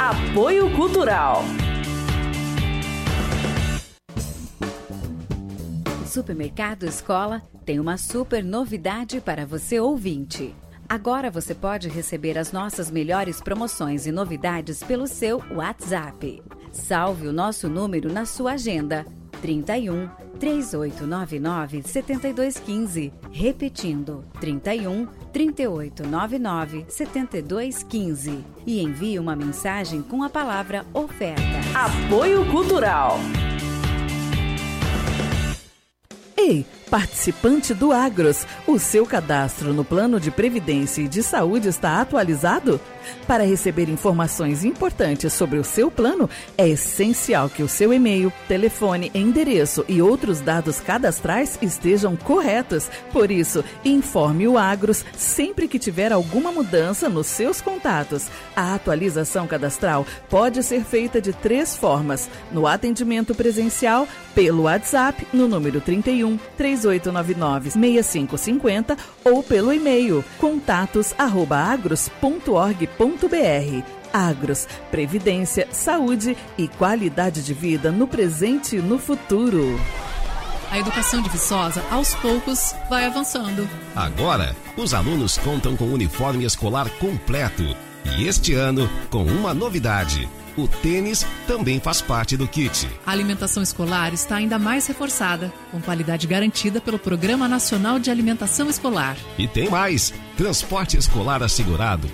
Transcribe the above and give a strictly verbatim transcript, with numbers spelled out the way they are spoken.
Apoio Cultural. Supermercado Escola tem uma super novidade para você ouvinte. Agora você pode receber as nossas melhores promoções e novidades pelo seu WhatsApp. Salve o nosso número na sua agenda. trinta e um, três oito nove nove, sete dois um cinco. Repetindo, trinta e um, trinta oito nove nove, sete dois um cinco. E envie uma mensagem com a palavra oferta. Apoio Cultural. Ei, participante do Agros, o seu cadastro no Plano de Previdência e de Saúde está atualizado? Para receber informações importantes sobre o seu plano, é essencial que o seu e-mail, telefone, endereço e outros dados cadastrais estejam corretos. Por isso, informe o Agros sempre que tiver alguma mudança nos seus contatos. A atualização cadastral pode ser feita de três formas: no atendimento presencial, pelo WhatsApp, no número trinta e um, três oito nove nove, seis cinco cinco zero ou pelo e-mail contatos arroba agros ponto org ponto br. Agros, previdência, saúde e qualidade de vida no presente e no futuro. A educação de Viçosa, aos poucos, vai avançando. Agora, os alunos contam com uniforme escolar completo. E este ano, com uma novidade: o tênis também faz parte do kit. A alimentação escolar está ainda mais reforçada, com qualidade garantida pelo Programa Nacional de Alimentação Escolar. E tem mais: transporte escolar assegurado